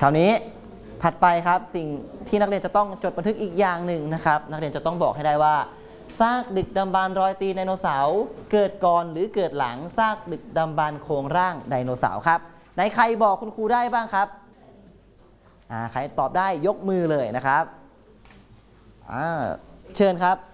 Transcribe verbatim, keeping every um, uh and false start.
คราวนี้ถัดไปครับสิ่งที่นักเรียนจะต้องจดบันทึกอีกอย่างหนึ่งนะครับนักเรียนจะต้องบอกให้ได้ว่าซากดึกดำบรรพ์รอยตีนไดโนเสาร์เกิดก่อนหรือเกิดหลังซากดึกดำบรรพ์โครงร่างไดโนเสาร์ครับไหนใครบอกคุณครูได้บ้างครับอ่าใครตอบได้ยกมือเลยนะครับอ่าเชิญครับ